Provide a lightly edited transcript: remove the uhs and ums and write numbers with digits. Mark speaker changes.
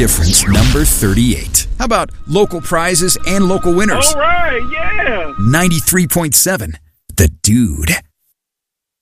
Speaker 1: difference, number 38. How about local prizes and local winners?
Speaker 2: All right, yeah.
Speaker 1: 93.7, The Dude.